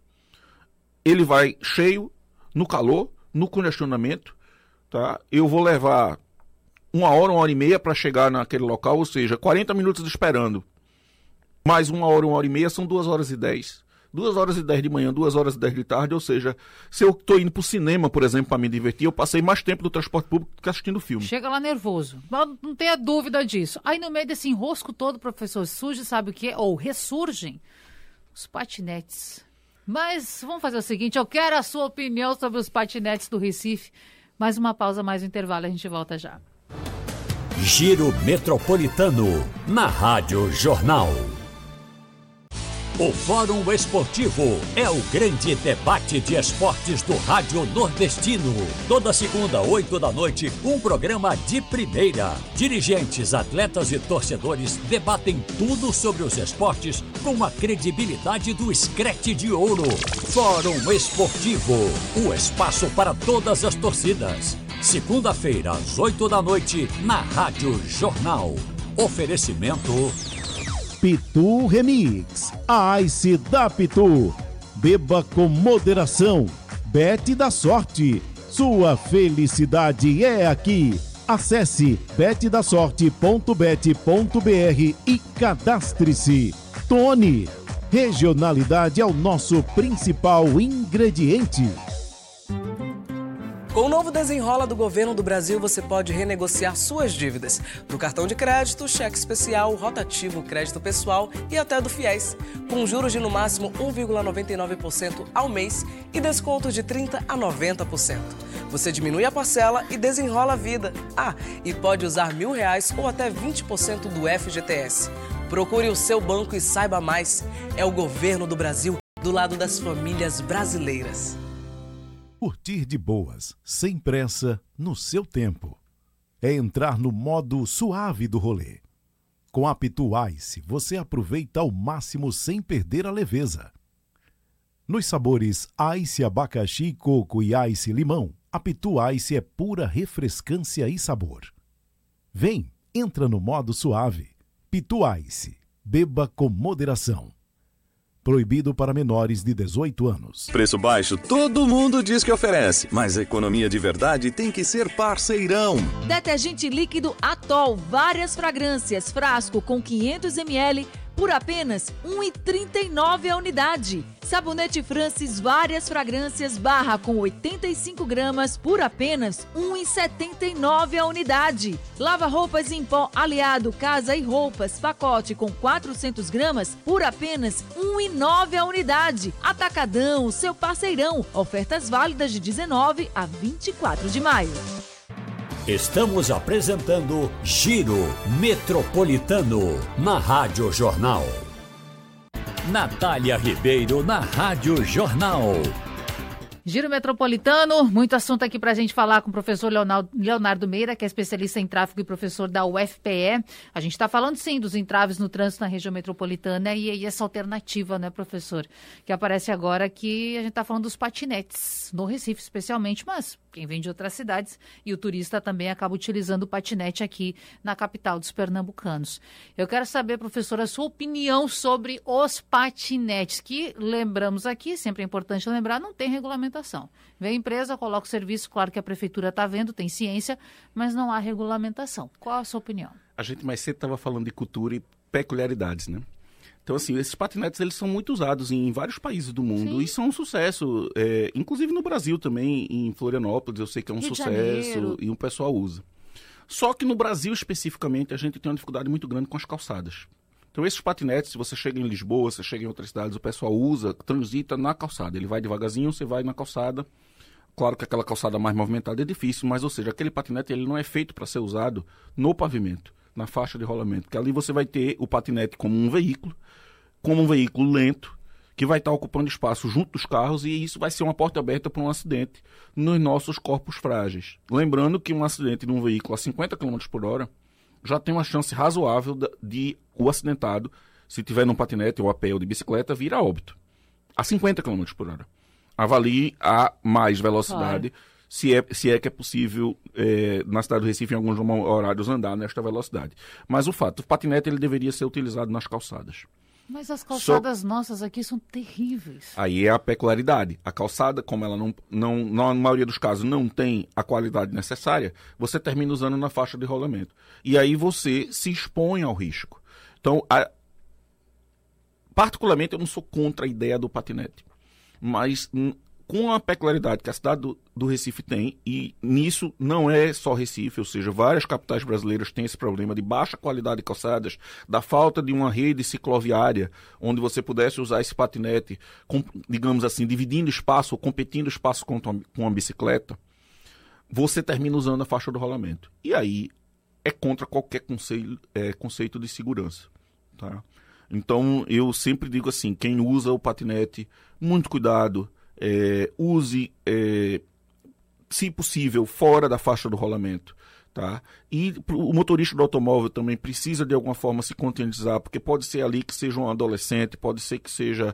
Ele vai cheio, no calor, no congestionamento. Tá? Eu vou levar 1 hora e meia para chegar naquele local, ou seja, 40 minutos esperando. Mais 1 hora e meia são 2h10. 2h10 de manhã, 2h10 de tarde, ou seja, se eu estou indo para o cinema, por exemplo, para me divertir, eu passei mais tempo no transporte público do que assistindo filme. Chega lá nervoso, não tenha dúvida disso. Aí no meio desse enrosco todo, professor, surge, sabe o que é? Ou ressurgem os patinetes. Mas vamos fazer o seguinte, eu quero a sua opinião sobre os patinetes do Recife. Mais uma pausa, mais um intervalo, a gente volta já. Giro Metropolitano, na Rádio Jornal. O Fórum Esportivo é o grande debate de esportes do Rádio Nordestino. Toda segunda, 8 da noite, um programa de primeira. Dirigentes, atletas e torcedores debatem tudo sobre os esportes com a credibilidade do Screte de Ouro. Fórum Esportivo, o espaço para todas as torcidas. Segunda-feira, às 8 da noite, na Rádio Jornal. Oferecimento... Pitu Remix, a Ice da Pitu. Beba com moderação. Bet da sorte. Sua felicidade é aqui. Acesse betdasorte.bet.br e cadastre-se. Tony, regionalidade é o nosso principal ingrediente. Com o novo Desenrola do Governo do Brasil, você pode renegociar suas dívidas do cartão de crédito, cheque especial, rotativo, crédito pessoal e até do FIES, com juros de no máximo 1,99% ao mês e descontos de 30% a 90%. Você diminui a parcela e desenrola a vida. E pode usar R$1.000 ou até 20% do FGTS. Procure o seu banco e saiba mais. É o Governo do Brasil, do lado das famílias brasileiras. Curtir de boas, sem pressa, no seu tempo. É entrar no modo suave do rolê. Com a Pitu Ice, você aproveita ao máximo sem perder a leveza. Nos sabores Ice abacaxi, coco e Ice limão, a Pitu Ice é pura refrescância e sabor. Vem, entra no modo suave. Pitu Ice. Beba com moderação. Proibido para menores de 18 anos. Preço baixo, todo mundo diz que oferece, mas a economia de verdade tem que ser parceirão. Detergente líquido Atol, várias fragrâncias, frasco com 500 ml por apenas R$ 1,39 a unidade. Sabonete Francis, várias fragrâncias, barra com 85 gramas por apenas R$ 1,79 a unidade. Lava-roupas em pó aliado, casa e roupas, pacote com 400 gramas por apenas R$ 1,09 a unidade. Atacadão, seu parceirão. Ofertas válidas de 19 a 24 de maio. Estamos apresentando Giro Metropolitano na Rádio Jornal. Natália Ribeiro na Rádio Jornal. Giro Metropolitano, muito assunto aqui para a gente falar com o professor Leonardo Meira, que é especialista em tráfego e professor da UFPE. A gente está falando, sim, dos entraves no trânsito na região metropolitana e essa alternativa, né, professor, que aparece agora, que a gente está falando dos patinetes, no Recife especialmente, mas quem vem de outras cidades e o turista também acaba utilizando o patinete aqui na capital dos pernambucanos. Eu quero saber, professor, a sua opinião sobre os patinetes, que, lembramos aqui, sempre é importante lembrar, não tem regulamentação. Vem a empresa, coloca o serviço, claro que a prefeitura está vendo, tem ciência, mas não há regulamentação. Qual a sua opinião? A gente mais cedo estava falando de cultura e peculiaridades, né? Então, assim, esses patinetes, eles são muito usados em vários países do mundo. Sim. E são um sucesso, inclusive no Brasil também, em Florianópolis, eu sei que é um sucesso e o pessoal usa. Só que no Brasil, especificamente, a gente tem uma dificuldade muito grande com as calçadas. Então, esses patinetes, se você chega em Lisboa, você chega em outras cidades, o pessoal usa, transita na calçada. Ele vai devagarzinho, você vai na calçada. Claro que aquela calçada mais movimentada é difícil, mas, ou seja, aquele patinete ele não é feito para ser usado no pavimento, na faixa de rolamento. Porque ali você vai ter o patinete como um veículo lento, que vai estar ocupando espaço junto dos carros, e isso vai ser uma porta aberta para um acidente nos nossos corpos frágeis. Lembrando que um acidente de um veículo a 50 km por hora já tem uma chance razoável de o acidentado, se tiver num patinete ou a pé ou de bicicleta, vir a óbito. A 50 km por hora. Avalie a mais velocidade, claro. Se é que é possível, na cidade do Recife, em alguns horários, andar nesta velocidade. Mas o patinete ele deveria ser utilizado nas calçadas. Mas as calçadas nossas aqui são terríveis. Aí é a peculiaridade. A calçada, como ela na maioria dos casos não tem a qualidade necessária, você termina usando na faixa de rolamento. E aí você se expõe ao risco. Então, particularmente, eu não sou contra a ideia do patinete. Mas com a peculiaridade que a cidade do Recife tem, e nisso não é só Recife, ou seja, várias capitais brasileiras têm esse problema de baixa qualidade de calçadas, da falta de uma rede cicloviária onde você pudesse usar esse patinete, digamos assim, dividindo espaço ou competindo espaço com uma bicicleta, você termina usando a faixa do rolamento. E aí é contra qualquer conceito de segurança, tá? Então eu sempre digo assim, quem usa o patinete, muito cuidado, use, se possível, fora da faixa do rolamento, tá? E o motorista do automóvel também precisa de alguma forma se conscientizar, porque pode ser ali que seja um adolescente, pode ser que seja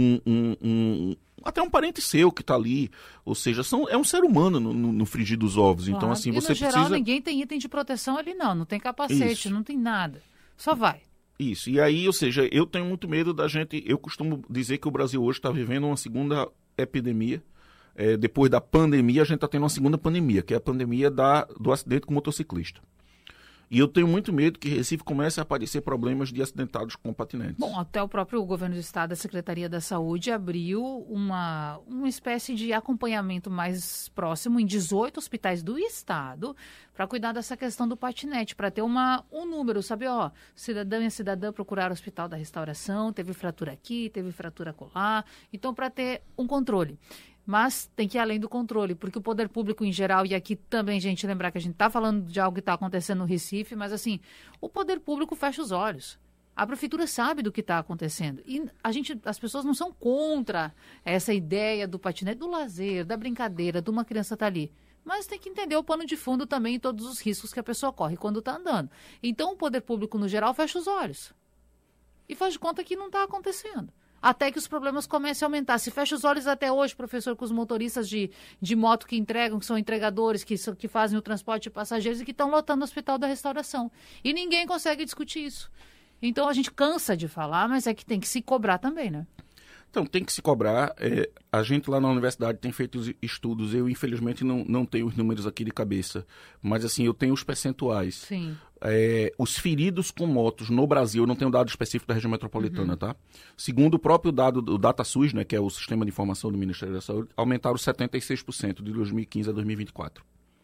até um parente seu que está ali, ou seja, é um ser humano no frigir dos ovos. Claro. Então, assim, você precisa... no geral, ninguém tem item de proteção ali não tem capacete, isso. Não tem nada, só vai. Isso, e aí, ou seja, eu tenho muito medo da gente, eu costumo dizer que o Brasil hoje está vivendo uma segunda epidemia, depois da pandemia a gente está tendo uma segunda pandemia, que é a pandemia do acidente com motociclista. E eu tenho muito medo que Recife comece a aparecer problemas de acidentados com patinetes. Bom, até o próprio governo do estado, a Secretaria da Saúde, abriu uma espécie de acompanhamento mais próximo em 18 hospitais do estado para cuidar dessa questão do patinete, para ter um número, sabe? Ó, cidadão e cidadã procuraram o Hospital da Restauração, teve fratura aqui, teve fratura acolá, então para ter um controle. Mas tem que ir além do controle, porque o poder público em geral, e aqui também, gente, lembrar que a gente está falando de algo que está acontecendo no Recife, mas assim, o poder público fecha os olhos. A prefeitura sabe do que está acontecendo. E as pessoas não são contra essa ideia do patinete, do lazer, da brincadeira, de uma criança estar ali. Mas tem que entender o pano de fundo também e todos os riscos que a pessoa corre quando está andando. Então o poder público, no geral, fecha os olhos. E faz de conta que não está acontecendo. Até que os problemas comecem a aumentar. Se fecha os olhos até hoje, professor, com os motoristas de moto que entregam, que são entregadores, que fazem o transporte de passageiros e que estão lotando o Hospital da Restauração. E ninguém consegue discutir isso. Então a gente cansa de falar, mas é que tem que se cobrar também, né? Então, tem que se cobrar. A gente lá na universidade tem feito estudos. Eu, infelizmente, não tenho os números aqui de cabeça. Mas, assim, eu tenho os percentuais. Sim. Os feridos com motos no Brasil, eu não tenho dado específico da região metropolitana, tá? Segundo o próprio dado do DataSUS, né, que é o Sistema de Informação do Ministério da Saúde, aumentaram 76% de 2015 a 2024.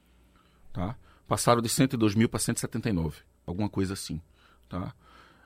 Tá? Passaram de 102 mil para 179, alguma coisa assim. Tá?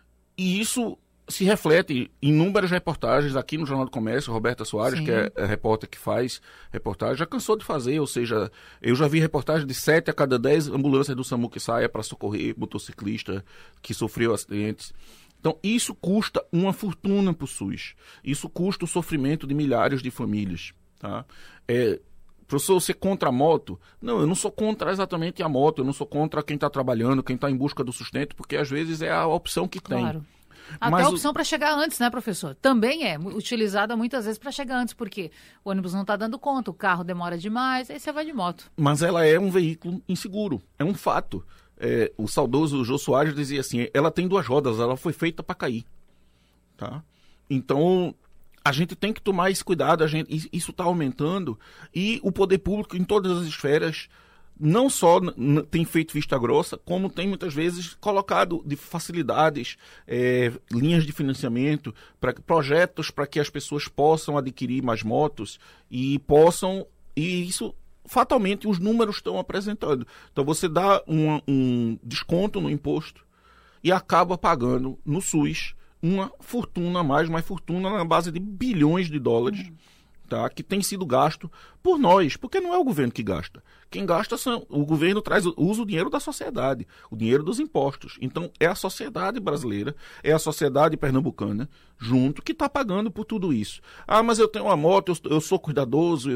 E isso se reflete em inúmeras reportagens aqui no Jornal do Comércio. Roberta Soares, que é a repórter que faz reportagem, já cansou de fazer, ou seja, eu já vi reportagem de 7 a cada 10 ambulâncias do SAMU que saia para socorrer motociclista que sofreu acidentes. Então, isso custa uma fortuna para o SUS. Isso custa o sofrimento de milhares de famílias. Tá? Professor, você é contra a moto? Não, eu não sou contra exatamente a moto, eu não sou contra quem está trabalhando, quem está em busca do sustento, porque às vezes é a opção que tem. Claro. Até a opção para chegar antes, né, professor? Também é utilizada muitas vezes para chegar antes, porque o ônibus não está dando conta, o carro demora demais, aí você vai de moto. Mas ela é um veículo inseguro, é um fato. O saudoso Jô Soares dizia assim, ela tem 2 rodas, ela foi feita para cair. Tá? Então, a gente tem que tomar esse cuidado, isso está aumentando, e o poder público em todas as esferas não só tem feito vista grossa, como tem muitas vezes colocado de facilidades, linhas de financiamento, projetos para que as pessoas possam adquirir mais motos e isso fatalmente os números estão apresentando. Então você dá um desconto no imposto e acaba pagando no SUS uma fortuna a mais, uma fortuna na base de bilhões de dólares. Tá, que tem sido gasto por nós, porque não é o governo que gasta. Quem gasta o governo usa o dinheiro da sociedade, o dinheiro dos impostos. Então é a sociedade brasileira, é a sociedade pernambucana junto que está pagando por tudo isso. Ah, mas eu tenho uma moto, eu sou cuidadoso,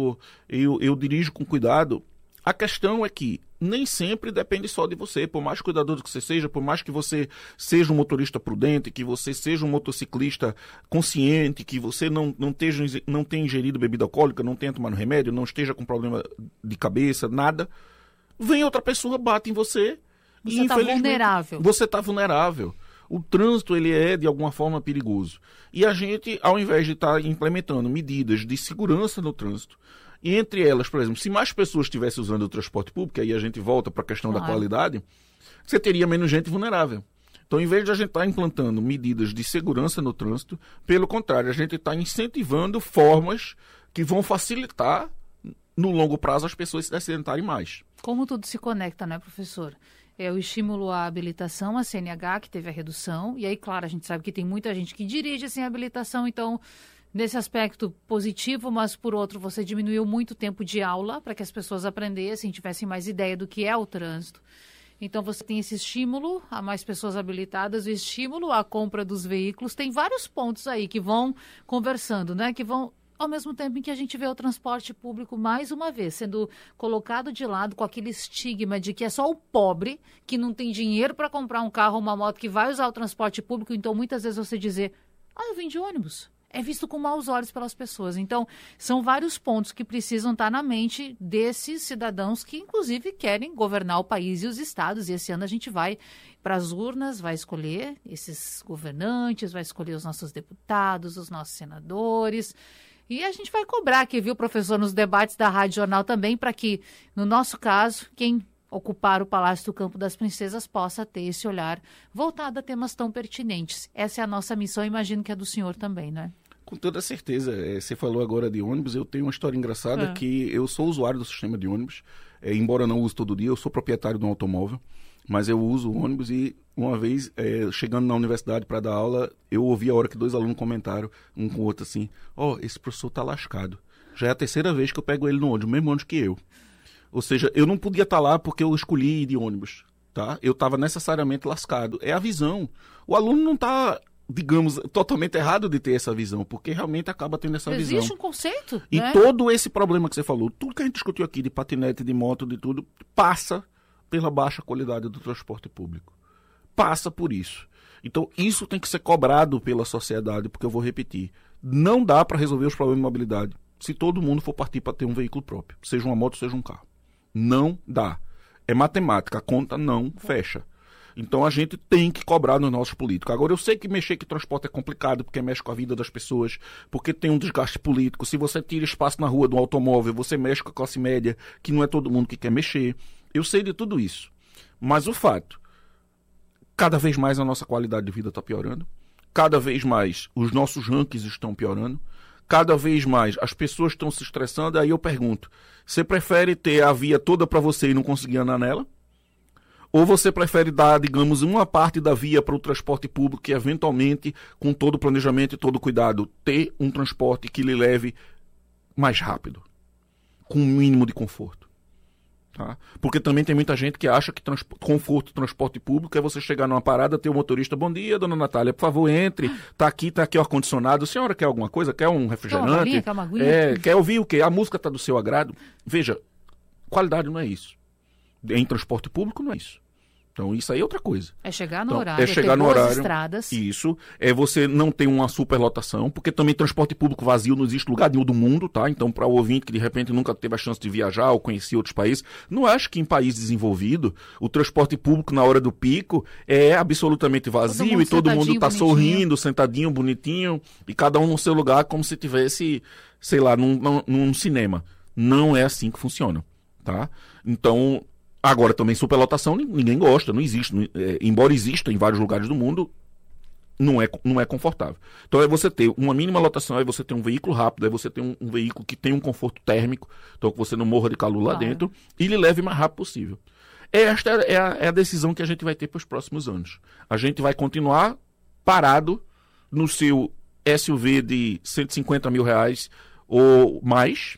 eu dirijo com cuidado. A questão é que nem sempre depende só de você. Por mais cuidadoso que você seja, por mais que você seja um motorista prudente, que você seja um motociclista consciente, que você não tenha ingerido bebida alcoólica, não tenha tomado remédio, não esteja com problema de cabeça, nada, vem outra pessoa, bate em você. Você está vulnerável. Você está vulnerável. O trânsito, ele é, de alguma forma, perigoso. E a gente, ao invés de estar implementando medidas de segurança no trânsito, e entre elas, por exemplo, se mais pessoas estivessem usando o transporte público, aí a gente volta para a questão da qualidade, você teria menos gente vulnerável. Então, em vez de a gente estar implantando medidas de segurança no trânsito, pelo contrário, a gente está incentivando formas que vão facilitar, no longo prazo, as pessoas se acidentarem mais. Como tudo se conecta, né, professor? O estímulo à habilitação, a CNH, que teve a redução, e aí, claro, a gente sabe que tem muita gente que dirige sem habilitação, então... Nesse aspecto positivo, mas por outro, você diminuiu muito o tempo de aula para que as pessoas aprendessem, tivessem mais ideia do que é o trânsito. Então você tem esse estímulo a mais pessoas habilitadas, o estímulo à compra dos veículos. Tem vários pontos aí que vão conversando, né? Que vão, ao mesmo tempo em que a gente vê o transporte público, mais uma vez, sendo colocado de lado com aquele estigma de que é só o pobre que não tem dinheiro para comprar um carro ou uma moto que vai usar o transporte público. Então muitas vezes você dizer, eu vim de ônibus. É visto com maus olhos pelas pessoas. Então, são vários pontos que precisam estar na mente desses cidadãos que, inclusive, querem governar o país e os estados. E esse ano a gente vai para as urnas, vai escolher esses governantes, vai escolher os nossos deputados, os nossos senadores. E a gente vai cobrar aqui, viu, professor, nos debates da Rádio Jornal também, para que, no nosso caso, quem ocupar o Palácio do Campo das Princesas possa ter esse olhar voltado a temas tão pertinentes. Essa é a nossa missão, imagino que é do senhor também, né? Com toda certeza. Você falou agora de ônibus, eu tenho uma história engraçada que eu sou usuário do sistema de ônibus, embora não use todo dia, eu sou proprietário de um automóvel, mas eu uso o ônibus e uma vez, chegando na universidade para dar aula, eu ouvi a hora que 2 alunos comentaram um com o outro assim, esse professor tá lascado. Já é a 3ª vez que eu pego ele no ônibus, o mesmo ônibus que eu. Ou seja, eu não podia estar lá porque eu escolhi ir de ônibus, tá? Eu estava necessariamente lascado. É a visão. O aluno não está, digamos, totalmente errado de ter essa visão, porque realmente acaba tendo essa visão. Existe um conceito, E né? todo esse problema que você falou, tudo que a gente discutiu aqui de patinete, de moto, de tudo, passa pela baixa qualidade do transporte público. Passa por isso. Então, isso tem que ser cobrado pela sociedade, porque eu vou repetir, não dá para resolver os problemas de mobilidade se todo mundo for partir para ter um veículo próprio, seja uma moto, seja um carro. Não dá. É matemática, a conta não fecha. Então a gente tem que cobrar nos nossos políticos. Agora, eu sei que mexer com transporte é complicado, porque mexe com a vida das pessoas, porque tem um desgaste político. Se você tira espaço na rua do automóvel, você mexe com a classe média, que não é todo mundo que quer mexer. Eu sei de tudo isso. Mas o fato, cada vez mais a nossa qualidade de vida está piorando, cada vez mais os nossos rankings estão piorando, cada vez mais as pessoas estão se estressando. Aí eu pergunto, você prefere ter a via toda para você e não conseguir andar nela? Ou você prefere dar, digamos, uma parte da via para o transporte público e, eventualmente, com todo o planejamento e todo o cuidado, ter um transporte que lhe leve mais rápido, com um mínimo de conforto? Tá? Porque também tem muita gente que acha que conforto do transporte público é você chegar numa parada, ter o motorista, bom dia, dona Natália, por favor, entre, tá aqui o ar-condicionado, a senhora quer alguma coisa? Quer um refrigerante? Quer uma aguinha? Quer ouvir o quê? A música está do seu agrado? Veja, qualidade não é isso. Em transporte público não é isso. Então isso aí é outra coisa. É chegar no então, horário, é chegar ter no boas horário, estradas. Isso, é você não ter uma superlotação, porque também transporte público vazio não existe lugar nenhum do mundo, tá? Então, para o ouvinte que de repente nunca teve a chance de viajar ou conhecer outros países, não acho que em país desenvolvido o transporte público na hora do pico é absolutamente vazio e todo mundo está sorrindo, sentadinho, bonitinho, e cada um no seu lugar como se tivesse, sei lá, num cinema. Não é assim que funciona, tá? Então, agora também superlotação ninguém gosta, não existe. Embora exista em vários lugares do mundo, não é confortável. Então é você ter uma mínima lotação, é você ter um veículo rápido, é você ter um veículo que tem um conforto térmico, então que você não morra de calor lá dentro, e lhe leve o mais rápido possível. Esta é a decisão que a gente vai ter para os próximos anos. A gente vai continuar parado no seu SUV de R$150 mil ou mais,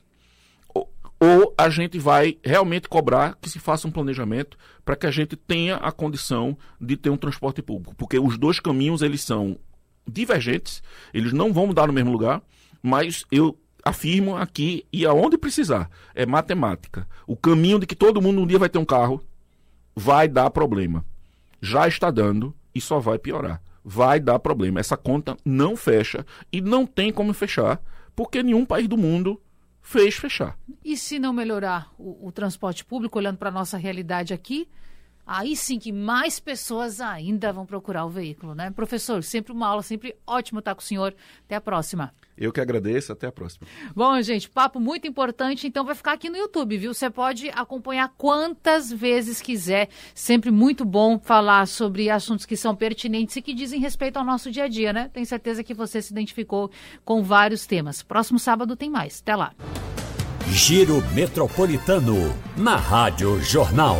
ou a gente vai realmente cobrar que se faça um planejamento para que a gente tenha a condição de ter um transporte público. Porque os dois caminhos, eles são divergentes, eles não vão dar no mesmo lugar, mas eu afirmo aqui, e aonde precisar, é matemática. O caminho de que todo mundo um dia vai ter um carro vai dar problema. Já está dando e só vai piorar. Vai dar problema. Essa conta não fecha e não tem como fechar, porque nenhum país do mundo fez fechar. E se não melhorar o transporte público, olhando para a nossa realidade aqui, aí sim que mais pessoas ainda vão procurar o veículo, né? Professor, sempre uma aula, sempre ótimo estar com o senhor. Até a próxima. Eu que agradeço, até a próxima. Bom, gente, papo muito importante, então vai ficar aqui no YouTube, viu? Você pode acompanhar quantas vezes quiser. Sempre muito bom falar sobre assuntos que são pertinentes e que dizem respeito ao nosso dia a dia, né? Tenho certeza que você se identificou com vários temas. Próximo sábado tem mais. Até lá. Giro Metropolitano, na Rádio Jornal.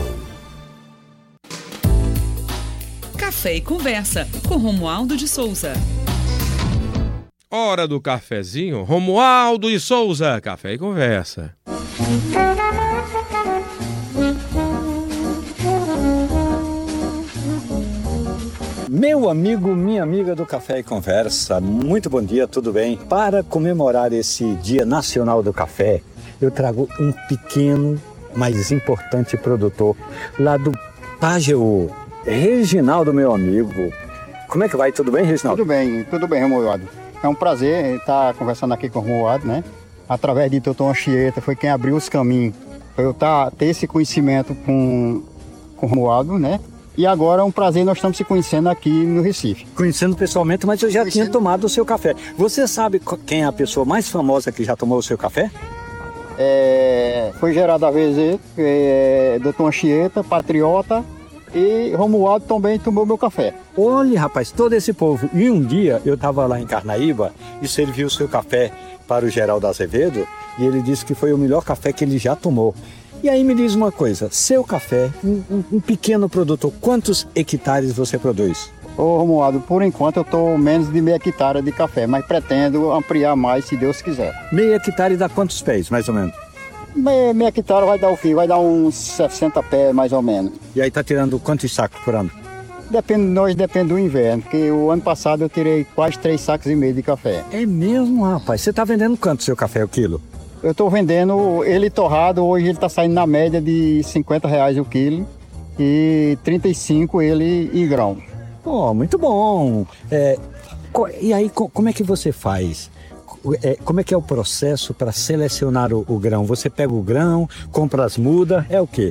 Café e Conversa, com Romualdo de Souza. Hora do cafezinho, Romualdo de Souza, Café e Conversa. Meu amigo, minha amiga do Café e Conversa, muito bom dia, tudo bem? Para comemorar esse Dia Nacional do Café, eu trago um pequeno, mas importante produtor lá do Pajeú, Reginaldo, meu amigo. Como é que vai? Tudo bem, Reginaldo? Tudo bem, Romualdo. É um prazer estar conversando aqui com o Romualdo, né? Através de Teuton Anchieta, foi quem abriu os caminhos para eu ter esse conhecimento com o Romualdo, né? E agora é um prazer, nós estamos se conhecendo aqui no Recife. Conhecendo pessoalmente, mas eu já tinha tomado o seu café. Você sabe quem é a pessoa mais famosa que já tomou o seu café? Foi gerado a VZ, Doutor Anchieta, Patriota e Romualdo também tomou meu café. Olha, rapaz, todo esse povo. E um dia eu estava lá em Carnaíba e servi o seu café para o Geraldo Azevedo e ele disse que foi o melhor café que ele já tomou. E aí me diz uma coisa, seu café, um pequeno produtor, quantos hectares você produz? Ô Romualdo, por enquanto eu estou menos de meia hectare de café, mas pretendo ampliar mais se Deus quiser. Meia hectare dá quantos pés, mais ou menos? Meia hectare vai dar o fio, vai dar uns 60 pés mais ou menos. E aí tá tirando quantos sacos por ano? Depende do inverno, porque o ano passado eu tirei quase 3,5 sacos de café. É mesmo, rapaz? Você tá vendendo quanto seu café o quilo? Eu estou vendendo ele torrado, hoje ele está saindo na média de R$50 o quilo e 35 ele em grão. Oh, muito bom. E aí, como é que você faz? Como é que é o processo para selecionar o grão? Você pega o grão, compra as mudas, é o quê?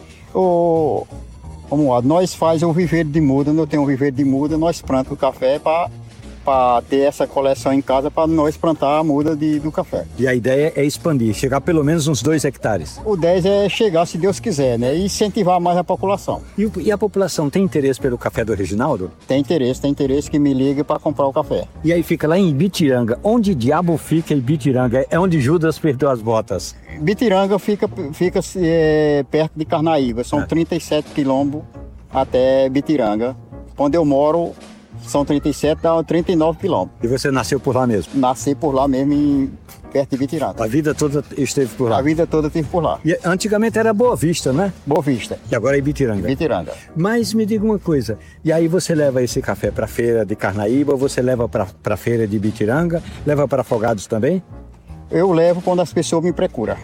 Vamos lá, nós faz o viveiro de muda, eu tenho um viveiro de muda, nós plantamos o café para ter essa coleção em casa para nós plantar a muda do café. E a ideia é expandir, chegar pelo menos uns 2 hectares. O 10 é chegar, se Deus quiser, né? E incentivar mais a população. E a população tem interesse pelo café do Reginaldo? Tem interesse que me liga para comprar o café. E aí fica lá em Ibitiranga. Onde diabo fica Ibitiranga? É onde Judas perdeu as botas. Ibitiranga fica perto de Carnaíba, são 37 quilômetros até Ibitiranga. Onde eu moro são 37, dá 39 quilômetros. E você nasceu por lá mesmo? Nasci por lá mesmo, perto de Ibitiranga. A vida toda esteve por lá? A vida toda esteve por lá. E antigamente era Boa Vista, né? Boa Vista. E agora é Ibitiranga. Ibitiranga. Mas me diga uma coisa, e aí você leva esse café para a feira de Carnaíba, você leva para a feira de Ibitiranga, leva para Afogados também? Eu levo quando as pessoas me procuram.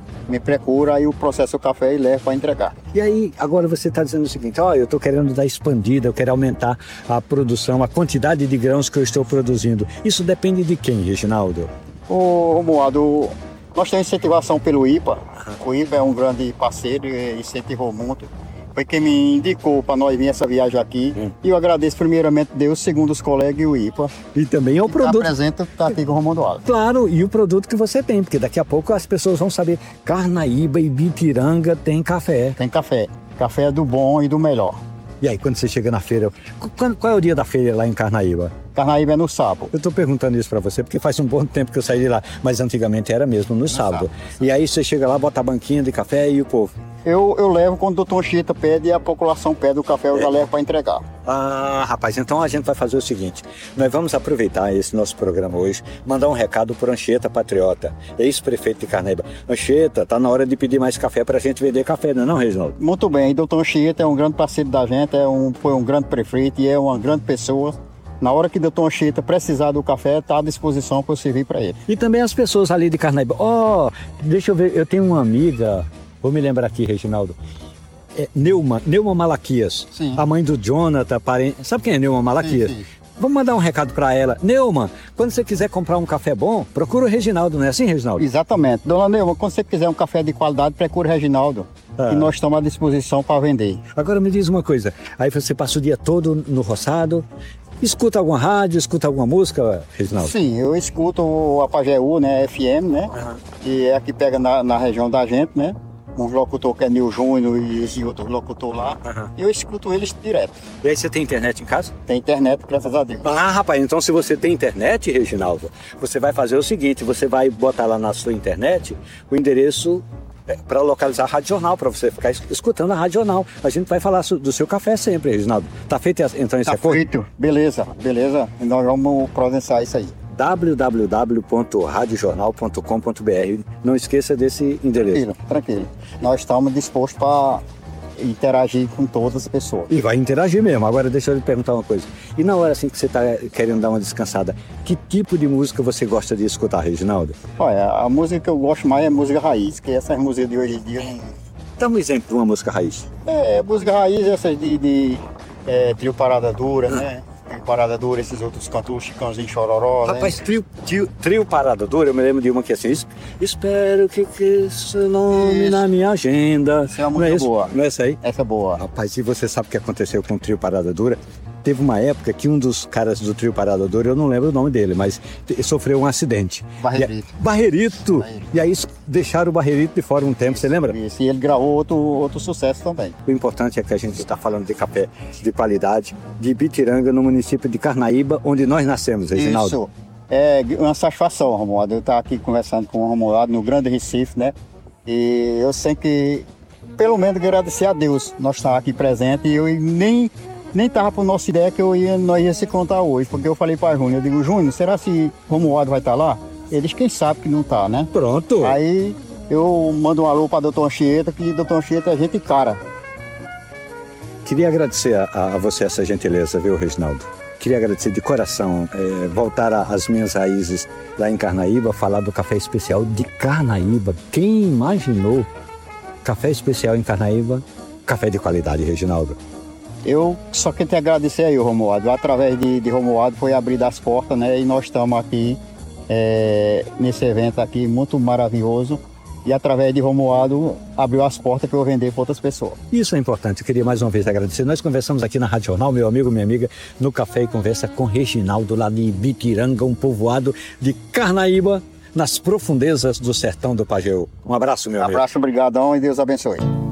Aí eu processo o café e levo para entregar. E aí, agora você está dizendo o seguinte, eu estou querendo dar expandida, eu quero aumentar a produção, a quantidade de grãos que eu estou produzindo. Isso depende de quem, Reginaldo? Romualdo, nós temos incentivação pelo IPA. O IPA é um grande parceiro e incentivou muito. Foi quem me indicou para nós vir essa viagem aqui. E eu agradeço primeiramente Deus, segundo os colegas e o IPA. E também é o produto. Está aqui com o Romualdo Alves. Claro, e o produto que você tem, porque daqui a pouco as pessoas vão saber, Carnaíba e Ibitiranga tem café. Tem café. Café é do bom e do melhor. E aí, quando você chega na feira, qual é o dia da feira lá em Carnaíba? Carnaíba é no sábado. Eu estou perguntando isso para você, porque faz um bom tempo que eu saí de lá, mas antigamente era mesmo no sábado. E aí você chega lá, bota a banquinha de café e o povo? Eu levo quando o doutor Anchieta pede e a população pede o café, eu já levo para entregar. Ah, rapaz, então a gente vai fazer o seguinte, nós vamos aproveitar esse nosso programa hoje, mandar um recado para o Anchieta Patriota, ex-prefeito de Carnaíba. Anchieta, tá na hora de pedir mais café para a gente vender café, não é não, Reginaldo? Muito bem, doutor Anchieta é um grande parceiro da gente, foi um grande prefeito e é uma grande pessoa. Na hora que o doutor Anchieta precisar do café, está à disposição para eu servir para ele. E também as pessoas ali de Carnaíba. Deixa eu ver, eu tenho uma amiga, vou me lembrar aqui, Reginaldo. Neuma Malaquias. Sim. A mãe do Jonathan, parente. Sabe quem é Neuma Malaquias? Sim. Vamos mandar um recado para ela. Neuma, quando você quiser comprar um café bom, procura o Reginaldo, não é assim, Reginaldo? Exatamente. Dona Neuma, quando você quiser um café de qualidade, procura o Reginaldo. E nós estamos à disposição para vender. Agora me diz uma coisa, aí você passa o dia todo no roçado, escuta alguma rádio, escuta alguma música, Reginaldo? Sim, eu escuto a Pajeú, né, FM, né, que é a que pega na região da gente, né, um locutor que é Nil Júnior e esse outro locutor lá, e eu escuto eles direto. E aí você tem internet em casa? Tem internet, graças a Deus. Ah, rapaz, então se você tem internet, Reginaldo, você vai fazer o seguinte, você vai botar lá na sua internet o endereço para localizar a Rádio Jornal, para você ficar escutando a Rádio Jornal. A gente vai falar do seu café sempre, Reginaldo. Tá feito então esse acordo? Tá feito, beleza. E nós vamos providenciar isso aí. www.radiojornal.com.br. Não esqueça desse endereço. Tranquilo. Nós estamos dispostos para interagir com todas as pessoas. E vai interagir mesmo. Agora deixa eu lhe perguntar uma coisa. E na hora assim que você está querendo dar uma descansada, que tipo de música você gosta de escutar, Reginaldo? Olha, a música que eu gosto mais é música raiz, que essas músicas de hoje em dia não... Dá um exemplo de uma música raiz. Música raiz, essas de Trio Parada Dura, né? Parada Dura, esses outros cantores, Chicãozinho, Chororó, rapaz, né? Trio Parada Dura, eu me lembro de uma que assim, espero que seu nome na minha agenda. Essa é uma música boa. Não é essa aí? Essa é boa. Rapaz, e você sabe o que aconteceu com o Trio Parada Dura? teve uma época que um dos caras do trio Parada Dura, eu não lembro o nome dele, mas sofreu um acidente. Barrerito. E aí deixaram o Barrerito de fora um tempo, você lembra? Isso, e ele gravou outro sucesso também. O importante é que a gente está falando de café de qualidade, de Ibitiranga, no município de Carnaíba, onde nós nascemos, Reginaldo. Isso. É uma satisfação, Romualdo, eu estar aqui conversando com o Romualdo no Grande Recife, né? E eu sei que, pelo menos, agradecer a Deus nós estar aqui presente. E eu nem estava por nossa ideia que nós ia se contar hoje, porque eu falei para Júnior, eu digo, Júnior, será que Romualdo vai estar lá? Eles, quem sabe que não está, né? Pronto. Aí eu mando um alô para doutor Anchieta, que doutor Anchieta é gente cara. Queria agradecer a você essa gentileza, viu, Reginaldo? Queria agradecer de coração, voltar às minhas raízes lá em Carnaíba, falar do café especial de Carnaíba. Quem imaginou café especial em Carnaíba, café de qualidade, Reginaldo? Eu só quero te agradecer aí, Romualdo. Através de Romualdo foi abrir as portas, né? E nós estamos aqui nesse evento aqui muito maravilhoso. E através de Romualdo abriu as portas para eu vender para outras pessoas. Isso é importante, eu queria mais uma vez agradecer. Nós conversamos aqui na Rádio Jornal, meu amigo, minha amiga, no Café e Conversa com Reginaldo, lá de Ibitiranga, um povoado de Carnaíba, nas profundezas do sertão do Pajeú. Um abraço, meu amigo. Um abraço, obrigadão e Deus abençoe.